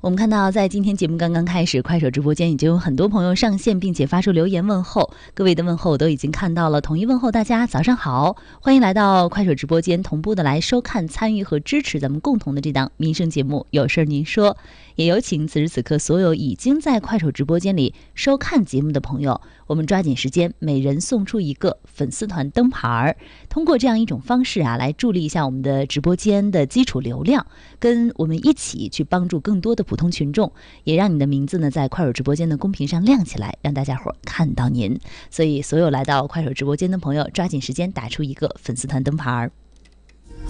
我们看到在今天节目刚刚开始，快手直播间已经有很多朋友上线并且发出留言问候，各位的问候我都已经看到了，统一问候大家早上好，欢迎来到快手直播间，同步的来收看、参与和支持咱们共同的这档民生节目有事您说。也有请此时此刻所有已经在快手直播间里收看节目的朋友，我们抓紧时间，每人送出一个粉丝团灯牌，通过这样一种方式来助力一下我们的直播间的基础流量，跟我们一起去帮助更多的普通群众，也让你的名字呢在快手直播间的公屏上亮起来，让大家伙看到您。所以所有来到快手直播间的朋友，抓紧时间打出一个粉丝团灯牌。